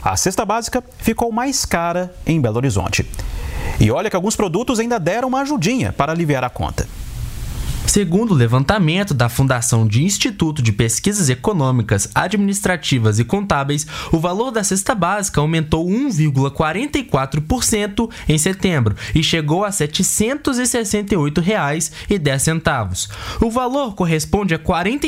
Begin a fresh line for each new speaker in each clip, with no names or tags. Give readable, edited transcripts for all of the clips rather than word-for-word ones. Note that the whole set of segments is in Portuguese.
a cesta básica ficou mais cara em Belo Horizonte. E olha que alguns produtos ainda deram uma ajudinha para aliviar a conta.
Segundo o levantamento da Fundação de Instituto de Pesquisas Econômicas, Administrativas e Contábeis, o valor da cesta básica aumentou 1,44% em setembro e chegou a R$ 768,10. O valor corresponde a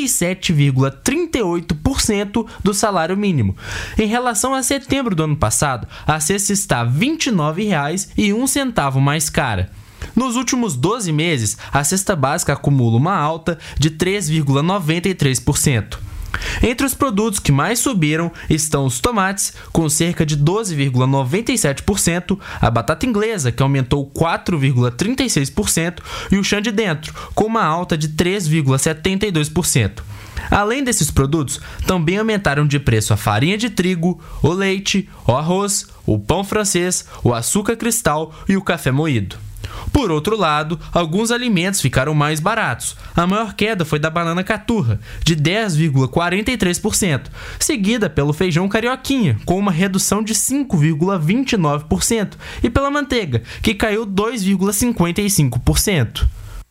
47,38% do salário mínimo. Em relação a setembro do ano passado, a cesta está R$ 29,01 mais cara. Nos últimos 12 meses, a cesta básica acumula uma alta de 3,93%. Entre os produtos que mais subiram estão os tomates, com cerca de 12,97%, a batata inglesa, que aumentou 4,36%, e o chã de dentro, com uma alta de 3,72%. Além desses produtos, também aumentaram de preço a farinha de trigo, o leite, o arroz, o pão francês, o açúcar cristal e o café moído. Por outro lado, alguns alimentos ficaram mais baratos. A maior queda foi da banana caturra, de 10,43%, seguida pelo feijão carioquinha, com uma redução de 5,29%, e pela manteiga, que caiu 2,55%.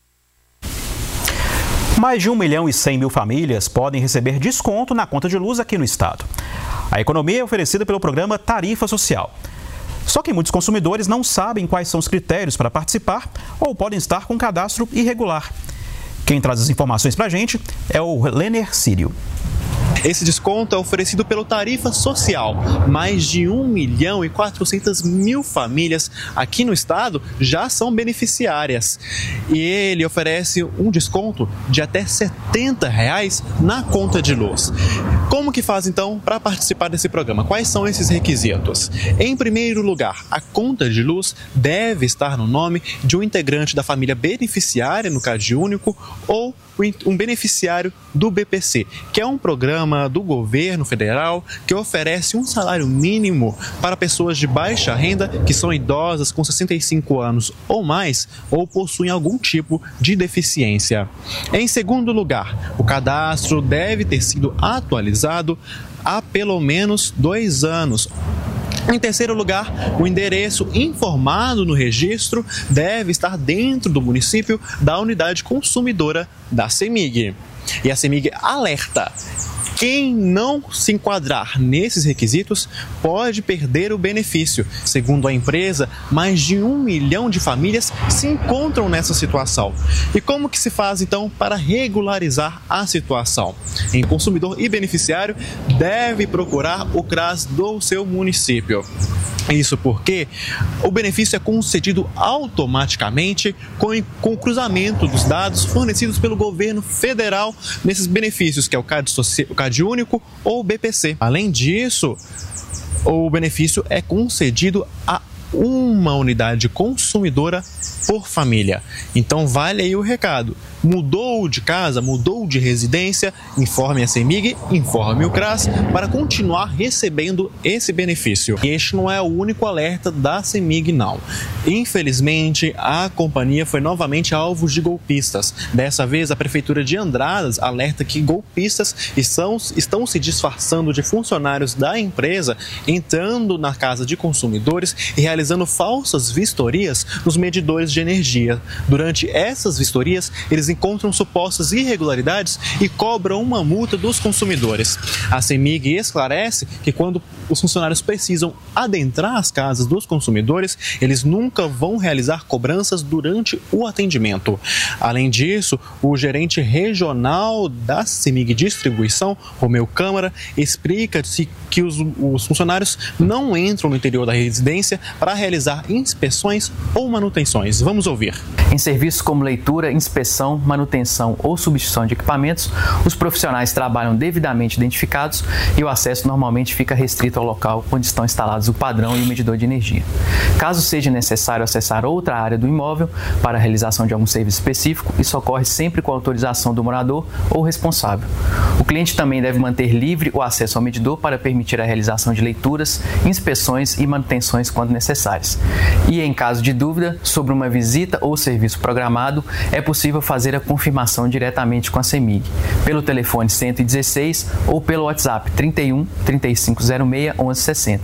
Mais de 1.100.000 famílias podem receber desconto na conta de luz aqui no estado. A economia é oferecida pelo programa Tarifa Social. Só que muitos consumidores não sabem quais são os critérios para participar ou podem estar com cadastro irregular. Quem traz as informações para a gente é o Lener Sírio.
Esse desconto é oferecido pelo Tarifa Social. Mais de 1.400.000 famílias aqui no estado já são beneficiárias. E ele oferece um desconto de até R$ 70 na conta de luz. Como que faz então para participar desse programa? Quais são esses requisitos? Em primeiro lugar, a conta de luz deve estar no nome de um integrante da família beneficiária no CadÚnico ou um beneficiário do BPC, que é um programa do governo federal que oferece um salário mínimo para pessoas de baixa renda que são idosas com 65 anos ou mais ou possuem algum tipo de deficiência. Em segundo lugar, o cadastro deve ter sido atualizado há pelo menos 2 anos. Em terceiro lugar, o endereço informado no registro deve estar dentro do município da unidade consumidora da CEMIG. E a CEMIG alerta: quem não se enquadrar nesses requisitos pode perder o benefício. Segundo a empresa, mais de 1 milhão de famílias se encontram nessa situação. E como que se faz então para regularizar a situação? Em consumidor e beneficiário deve procurar o CRAS do seu município. Isso porque o benefício é concedido automaticamente com o cruzamento dos dados fornecidos pelo governo federal nesses benefícios, que é o CadÚnico ou o BPC. Além disso, o benefício é concedido a uma unidade consumidora por família. Então vale aí o recado. Mudou de casa, mudou de residência, informe a CEMIG, informe o CRAS para continuar recebendo esse benefício. E este não é o único alerta da CEMIG, não. Infelizmente, a companhia foi novamente alvo de golpistas. Dessa vez, a Prefeitura de Andradas alerta que golpistas estão se disfarçando de funcionários da empresa, entrando na casa de consumidores e realizando falsas vistorias nos medidores de energia. Durante essas vistorias, eles encontram supostas irregularidades e cobram uma multa dos consumidores. A CEMIG esclarece que quando os funcionários precisam adentrar as casas dos consumidores, eles nunca vão realizar cobranças durante o atendimento. Além disso, o gerente regional da CEMIG Distribuição, Romeu Câmara, explica-se que os funcionários não entram no interior da residência para realizar inspeções ou manutenções. Vamos ouvir.
Em serviços como leitura, inspeção, manutenção ou substituição de equipamentos, os profissionais trabalham devidamente identificados e o acesso normalmente fica restrito ao local onde estão instalados o padrão e o medidor de energia. Caso seja necessário acessar outra área do imóvel para a realização de algum serviço específico, isso ocorre sempre com autorização do morador ou responsável. O cliente também deve manter livre o acesso ao medidor para permitir a realização de leituras, inspeções e manutenções quando necessárias. E em caso de dúvida sobre uma visita ou serviço programado, é possível fazer a confirmação diretamente com a CEMIG, pelo telefone 116 ou pelo WhatsApp 31 3506 1160.